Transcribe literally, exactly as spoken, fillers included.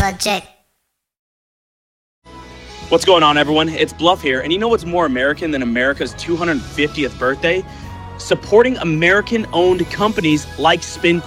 budget. What's going on, everyone? It's Bluff here, and you know what's more American than America's two hundred fiftieth birthday? Supporting American-owned companies like Spin